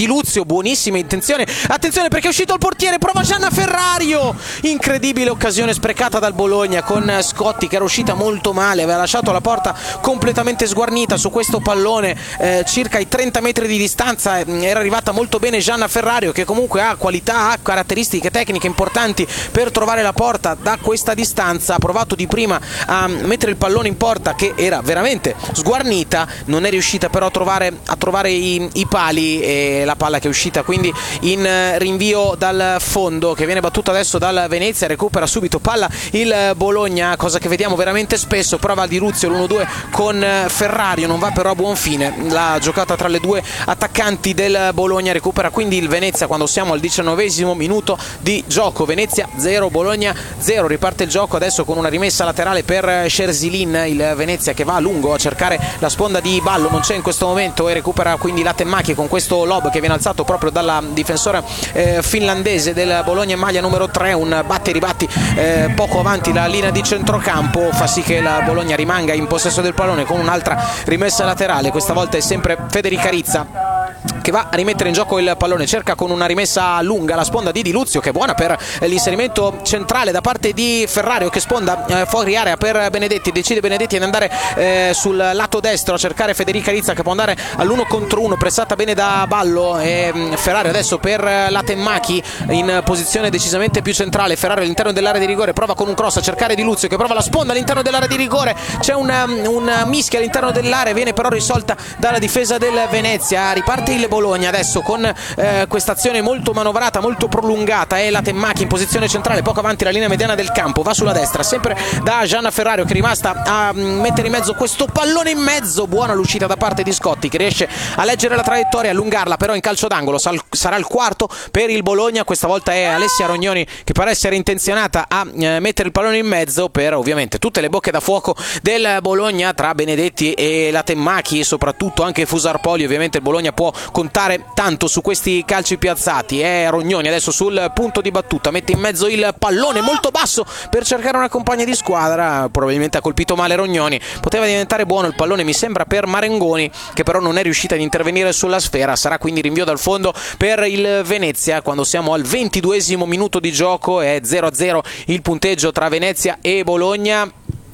Di Luzio, buonissime intenzioni, attenzione perché è uscito il portiere, prova Gianna Ferrario, incredibile occasione sprecata dal Bologna con Scotti che era uscita molto male, aveva lasciato la porta completamente sguarnita su questo pallone, circa ai 30 metri di distanza era arrivata molto bene Gianna Ferrario, che comunque ha qualità, ha caratteristiche tecniche importanti per trovare la porta da questa distanza. Ha provato di prima a mettere il pallone in porta che era veramente sguarnita, non è riuscita però a trovare i pali, e la palla che è uscita quindi in rinvio dal fondo, che viene battuta adesso dal Venezia. Recupera subito palla il Bologna, cosa che vediamo veramente spesso. Prova Di Luzio l'1-2 con Ferrario, non va però a buon fine la giocata tra le due attaccanti del Bologna. Recupera quindi il Venezia quando siamo al 19esimo minuto di gioco. Venezia 0, Bologna 0. Riparte il gioco adesso con una rimessa laterale per Scherzilin, il Venezia che va a lungo a cercare la sponda di Ballo, non c'è in questo momento, e recupera quindi Latemaki con questo lob che viene alzato proprio dalla difensore finlandese del Bologna in maglia numero 3. Un batti e ribatti poco avanti la linea di centrocampo fa sì che la Bologna rimanga in possesso del pallone con un'altra rimessa laterale. Questa volta è sempre Federica Rizza che va a rimettere in gioco il pallone, cerca con una rimessa lunga la sponda di Di Luzio, che è buona per l'inserimento centrale da parte di Ferrario, che sponda fuori area per Benedetti. Decide Benedetti ad andare sul lato destro a cercare Federica Rizza, che può andare all'1 contro 1, pressata bene da Ballo, e Ferrario adesso per Latemaki in posizione decisamente più centrale. Ferrario all'interno dell'area di rigore prova con un cross a cercare Di Luzio, che prova la sponda all'interno dell'area di rigore, c'è una mischia all'interno dell'area, viene però risolta dalla difesa del Venezia. Riparte il Bologna adesso con questa azione molto manovrata, molto prolungata. È Latemaki in posizione centrale, poco avanti la linea mediana del campo, va sulla destra sempre da Gianna Ferrario, che è rimasta a mettere in mezzo questo pallone in mezzo. Buona l'uscita da parte di Scotti, che riesce a leggere la traiettoria, allungarla però in calcio d'angolo. Sarà il quarto per il Bologna. Questa volta è Alessia Rognoni che pare essere intenzionata a mettere il pallone in mezzo per ovviamente tutte le bocche da fuoco del Bologna tra Benedetti e Latemaki, e soprattutto anche Fusarpoli. Ovviamente il Bologna può contare tanto su questi calci piazzati. È Rognoni adesso sul punto di battuta, mette in mezzo il pallone molto basso per cercare una compagna di squadra, probabilmente ha colpito male Rognoni. Poteva diventare buono il pallone, mi sembra, per Marengoni, che però non è riuscita ad intervenire sulla sfera. Sarà quindi rinvio dal fondo per il Venezia quando siamo al 22esimo minuto di gioco. È 0-0 il punteggio tra Venezia e Bologna,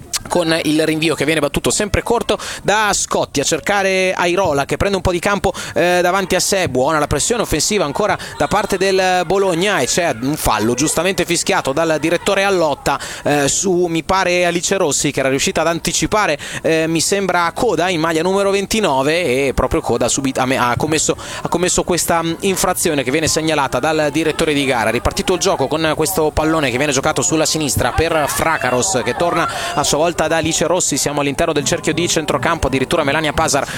con il rinvio che viene battuto sempre corto da Scotti a cercare Airola, che prende un po' di campo davanti a sé. Buona la pressione offensiva ancora da parte del Bologna, e c'è un fallo giustamente fischiato dal direttore Allotta su, mi pare, Alice Rossi, che era riuscita ad anticipare mi sembra Coda in maglia numero 29, e proprio Coda ha commesso questa infrazione che viene segnalata dal direttore di gara. Ripartito il gioco con questo pallone che viene giocato sulla sinistra per Frakaros, che torna a sua volta da Alice Rossi. Siamo all'interno del cerchio di centrocampo, addirittura Melania Pasar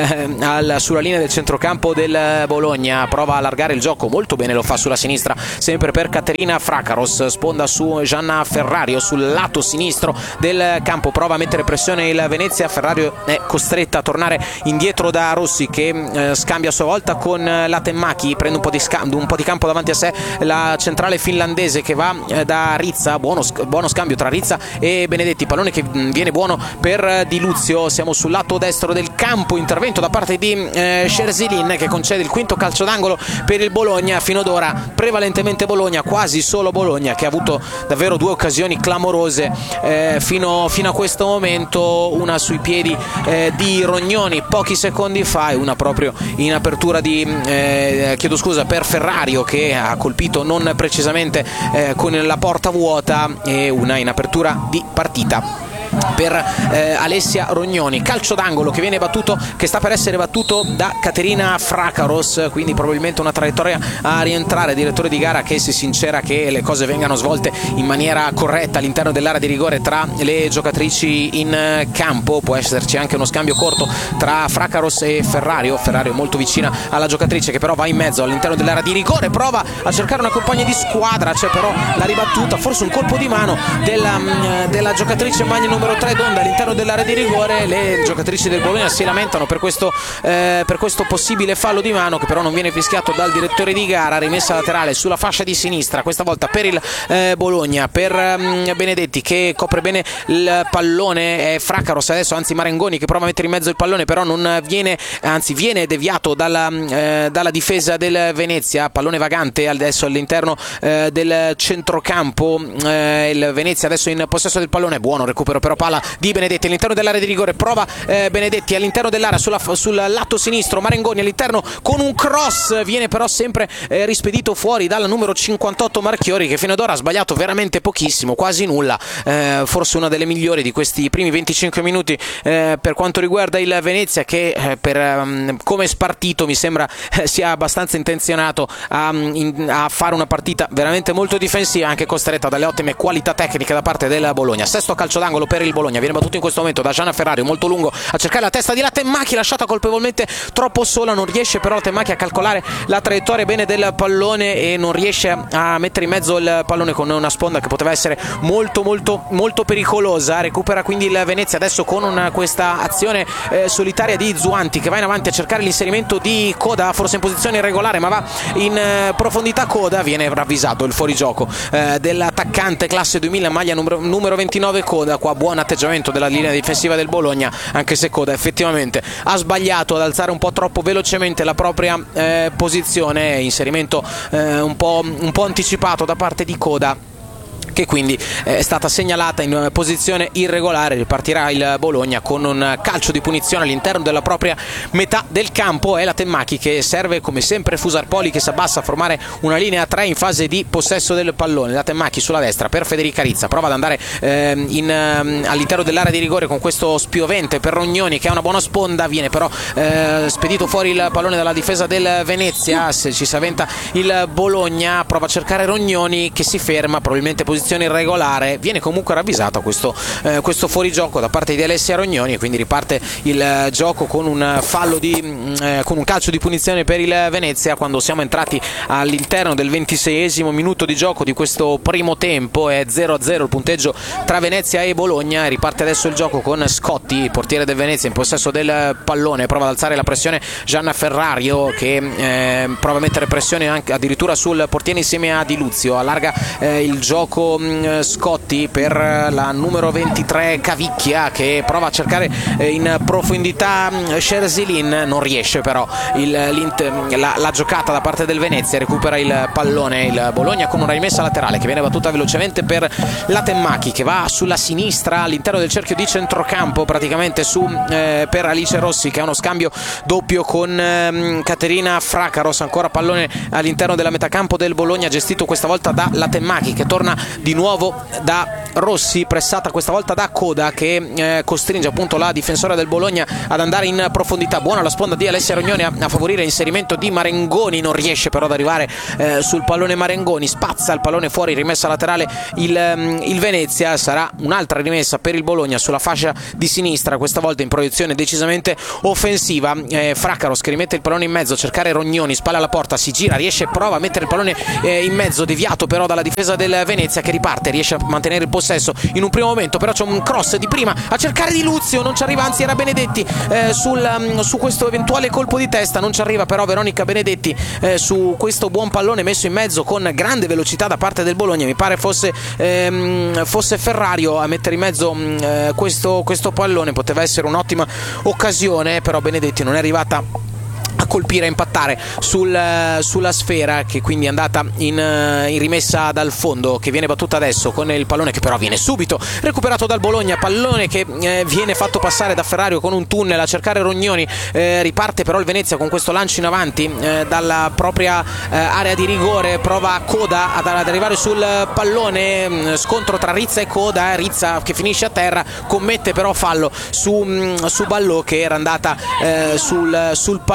sulla linea del centrocampo del Bologna, prova a allargare il gioco, molto bene lo fa sulla sinistra sempre per Caterina Frakaros, sponda su Gianna Ferrario sul lato sinistro del campo, prova a mettere pressione il Venezia. Ferrario è costretta a tornare indietro da Rossi, che scambia a sua volta con Latemaki, prende un po' di campo davanti a sé la centrale finlandese, che va da Rizza. Buono scambio tra Rizza e Benedetti, pallone che viene buono per Di Luzio. Siamo sul lato destro del campo, intervento da parte di Scherzilin, che concede il quinto calcio d'angolo per il Bologna. Fino ad ora prevalentemente Bologna, quasi solo Bologna, che ha avuto davvero due occasioni clamorose fino a questo momento, una sui piedi di Rognoni pochi secondi fa e una proprio in apertura per Ferrario, che ha colpito non precisamente con la porta vuota, e una in apertura di partita per Alessia Rognoni. Calcio d'angolo che sta per essere battuto da Caterina Frakaros, quindi probabilmente una traiettoria a rientrare. Direttore di gara che si sincera che le cose vengano svolte in maniera corretta all'interno dell'area di rigore tra le giocatrici in campo. Può esserci anche uno scambio corto tra Frakaros e Ferrario molto vicina alla giocatrice, che però va in mezzo all'interno dell'area di rigore, prova a cercare una compagna di squadra, c'è però la ribattuta, forse un colpo di mano della giocatrice maglia numero numero 3 d'onda all'interno dell'area di rigore. Le giocatrici del Bologna si lamentano per questo possibile fallo di mano, che però non viene fischiato dal direttore di gara. Rimessa laterale sulla fascia di sinistra, questa volta per il Bologna, per Benedetti che copre bene il pallone. È Fraccaros adesso, anzi Marengoni, che prova a mettere in mezzo il pallone, però non viene, anzi viene deviato dalla difesa del Venezia. Pallone vagante adesso all'interno del centrocampo. Il Venezia adesso in possesso del pallone. Buono recupero però, palla di Benedetti all'interno dell'area di rigore. Prova Benedetti all'interno dell'area sul lato sinistro. Marengoni all'interno con un cross, viene però sempre rispedito fuori dal numero 58 Marchiori, che fino ad ora ha sbagliato veramente pochissimo, quasi nulla. Forse una delle migliori di questi primi 25 minuti per quanto riguarda il Venezia, che come spartito mi sembra sia abbastanza intenzionato a fare una partita veramente molto difensiva, anche costretta dalle ottime qualità tecniche da parte del Bologna. Sesto calcio d'angolo per il Bologna, viene battuto in questo momento da Gianna Ferrario, molto lungo a cercare la testa di Latemmachi, lasciata colpevolmente troppo sola, non riesce però Latemmachi a calcolare la traiettoria bene del pallone e non riesce a mettere in mezzo il pallone con una sponda che poteva essere molto molto molto pericolosa. Recupera quindi il Venezia adesso con questa azione solitaria di Zuanti, che va in avanti a cercare l'inserimento di Coda, forse in posizione irregolare ma va in profondità. Coda, viene ravvisato il fuorigioco dell'attaccante classe 2000, maglia numero 29 Coda. Qua buon atteggiamento della linea difensiva del Bologna, anche se Coda effettivamente ha sbagliato ad alzare un po' troppo velocemente la propria posizione. Inserimento un po' anticipato da parte di Coda, che quindi è stata segnalata in posizione irregolare. Ripartirà il Bologna con un calcio di punizione all'interno della propria metà del campo. È Latemmachi che serve come sempre Fusarpoli, che si abbassa a formare una linea a 3 in fase di possesso del pallone. Latemmachi sulla destra per Federica Rizza, prova ad andare all'interno dell'area di rigore con questo spiovente per Rognoni, che ha una buona sponda, viene però spedito fuori il pallone dalla difesa del Venezia. Se ci si avventa il Bologna, prova a cercare Rognoni, che si ferma, probabilmente posizione irregolare. Viene comunque ravvisato questo fuorigioco da parte di Alessia Rognoni, e quindi riparte il gioco con un fallo con un calcio di punizione per il Venezia, quando siamo entrati all'interno del 26esimo minuto di gioco di questo primo tempo. È 0-0 il punteggio tra Venezia e Bologna. Riparte adesso il gioco con Scotti, portiere del Venezia, in possesso del pallone. Prova ad alzare la pressione Gianna Ferrario, che prova a mettere pressione anche addirittura sul portiere insieme a Di Luzio. Allarga il gioco Scotti per la numero 23 Cavicchia, che prova a cercare in profondità Sherzilin, non riesce però la giocata da parte del Venezia. Recupera il pallone il Bologna con una rimessa laterale che viene battuta velocemente per Latemmachi, che va sulla sinistra all'interno del cerchio di centrocampo, praticamente per Alice Rossi, che ha uno scambio doppio con Caterina Fraccaros. Ancora pallone all'interno della metacampo del Bologna, gestito questa volta da Latemmachi, che torna di nuovo da Rossi, pressata questa volta da Coda, che costringe appunto la difensora del Bologna ad andare in profondità. Buona la sponda di Alessia Rognoni a favorire l'inserimento di Marengoni, non riesce però ad arrivare sul pallone Marengoni, spazza il pallone fuori. Rimessa laterale il Venezia, sarà un'altra rimessa per il Bologna sulla fascia di sinistra, questa volta in proiezione decisamente offensiva. Fraccaros che rimette il pallone in mezzo a cercare Rognoni, spalla alla porta, si gira, riesce, prova a mettere il pallone in mezzo, deviato però dalla difesa del Venezia, che riparte, riesce a mantenere il possesso in un primo momento, però c'è un cross di prima a cercare Di Luzio, non ci arriva, anzi era Benedetti su questo eventuale colpo di testa, non ci arriva però Veronica Benedetti su questo buon pallone messo in mezzo con grande velocità da parte del Bologna. Mi pare fosse Ferrario a mettere in mezzo questo pallone, poteva essere un'ottima occasione, però Benedetti non è arrivata a colpire, a impattare sulla sfera, che quindi è andata in rimessa dal fondo, che viene battuta adesso con il pallone che però viene subito recuperato dal Bologna. Pallone che viene fatto passare da Ferrario con un tunnel a cercare Rognoni. Riparte però il Venezia con questo lancio in avanti dalla propria area di rigore. Prova Coda ad arrivare sul pallone, scontro tra Rizza e Coda. Rizza che finisce a terra, commette però fallo su Ballò, che era andata sul pallone.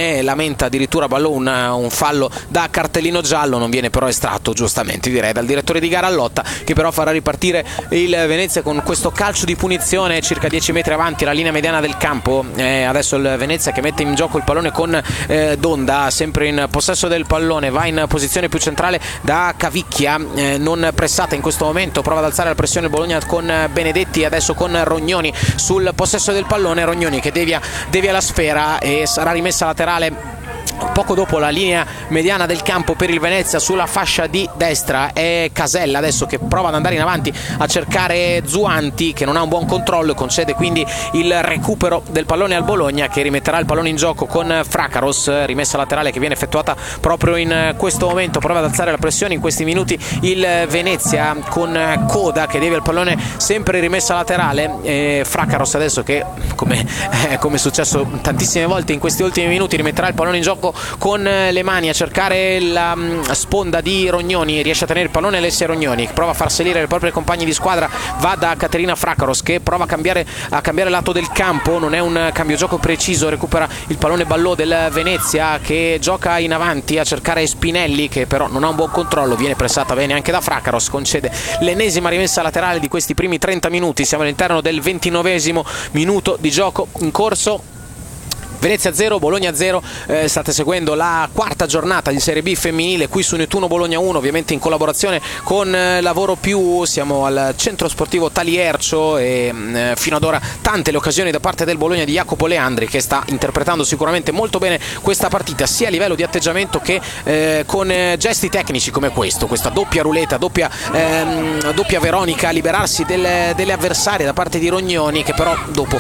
pallone, lamenta addirittura Ballò un fallo da cartellino giallo, non viene però estratto, giustamente direi, dal direttore di gara Allotta, che però farà ripartire il Venezia con questo calcio di punizione circa 10 metri avanti la linea mediana del campo. Adesso il Venezia che mette in gioco il pallone con Donda, sempre in possesso del pallone, va in posizione più centrale da Cavicchia, non pressata in questo momento, prova ad alzare la pressione Bologna con Benedetti, adesso con Rognoni sul possesso del pallone, Rognoni che devia la sfera e sarà rimessa laterale poco dopo la linea mediana del campo per il Venezia. Sulla fascia di destra è Casella adesso che prova ad andare in avanti a cercare Zuanti, che non ha un buon controllo e concede quindi il recupero del pallone al Bologna, che rimetterà il pallone in gioco con Fracaros, rimessa laterale che viene effettuata proprio in questo momento. Prova ad alzare la pressione in questi minuti il Venezia con Coda che deve il pallone, sempre rimessa laterale. Fracaros adesso che come è successo tantissime volte in questi ultimi minuti rimetterà il pallone in gioco con le mani a cercare la sponda di Rognoni, riesce a tenere il pallone Alessia Rognoni, prova a far salire i propri compagni di squadra, va da Caterina Fracaros che prova a cambiare lato del campo, non è un cambio gioco preciso, recupera il pallone Ballò del Venezia che gioca in avanti a cercare Spinelli che però non ha un buon controllo, viene pressata bene anche da Fracaros, concede l'ennesima rimessa laterale di questi primi 30 minuti, siamo all'interno del 29esimo minuto di gioco in corso. Venezia 0, Bologna 0, state seguendo la quarta giornata di Serie B femminile qui su Nettuno Bologna 1, ovviamente in collaborazione con Lavoro Più, siamo al centro sportivo Taliercio e fino ad ora tante le occasioni da parte del Bologna di Jacopo Leandri che sta interpretando sicuramente molto bene questa partita, sia a livello di atteggiamento che con gesti tecnici come questa doppia ruleta, doppia Veronica, liberarsi delle avversarie da parte di Rognoni che però dopo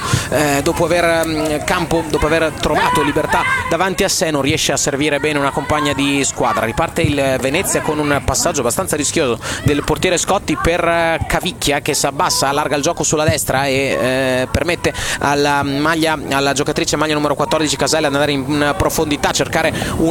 aver trovato libertà davanti a sé non riesce a servire bene una compagna di squadra. Riparte il Venezia con un passaggio abbastanza rischioso del portiere Scotti per Cavicchia che si abbassa, allarga il gioco sulla destra e permette alla giocatrice maglia numero 14 Casella di andare in profondità, cercare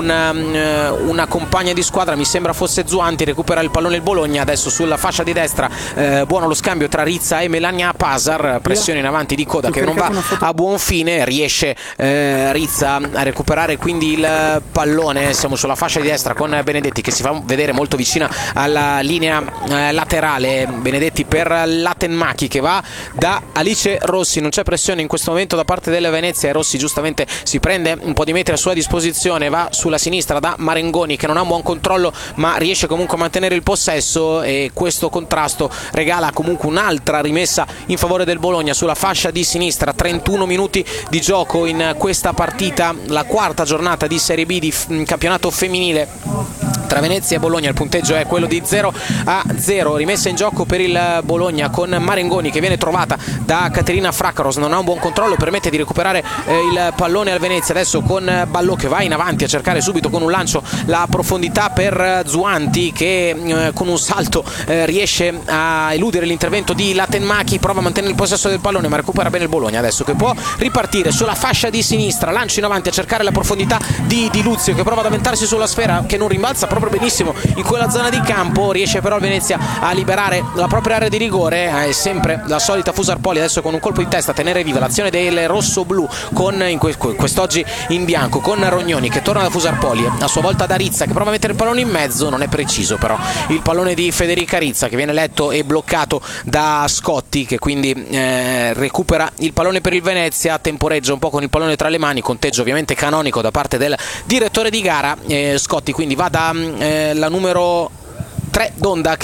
una compagna di squadra, mi sembra fosse Zuanti, recupera il pallone il Bologna, adesso sulla fascia di destra buono lo scambio tra Rizza e Melania Pasar, pressione in avanti di Coda che non va a buon fine, riesce Rizza a recuperare quindi il pallone, siamo sulla fascia di destra con Benedetti che si fa vedere molto vicina alla linea laterale, Benedetti per Latenmachi che va da Alice Rossi, non c'è pressione in questo momento da parte del Venezia e Rossi giustamente si prende un po' di metri a sua disposizione, va sulla sinistra da Marengoni che non ha un buon controllo ma riesce comunque a mantenere il possesso e questo contrasto regala comunque un'altra rimessa in favore del Bologna sulla fascia di sinistra. 31 minuti di gioco in questa partita, la quarta giornata di Serie B di campionato femminile tra Venezia e Bologna, il punteggio è quello di 0-0, rimessa in gioco per il Bologna con Marengoni che viene trovata da Caterina Fracaros, non ha un buon controllo, permette di recuperare il pallone al Venezia, adesso con Ballò che va in avanti a cercare subito con un lancio la profondità per Zuanti che con un salto riesce a eludere l'intervento di Latenmachi, prova a mantenere il possesso del pallone ma recupera bene il Bologna adesso che può ripartire sulla fascia di sinistra, lancio in avanti a cercare la profondità di Luzio che prova ad avventarsi sulla sfera che non rimbalza proprio benissimo in quella zona di campo, riesce però il Venezia a liberare la propria area di rigore, è sempre la solita Fusarpoli adesso con un colpo di testa a tenere viva l'azione del rosso-blu con quest'oggi in bianco con Rognoni che torna da Fusarpoli, a sua volta da Rizza che prova a mettere il pallone in mezzo, non è preciso però il pallone di Federica Rizza che viene letto e bloccato da Scotti che quindi recupera il pallone per il Venezia, temporeggia un po' con il pallone tra le mani, conteggio ovviamente canonico da parte del direttore di gara, Scotti quindi va da la numero 3 Donda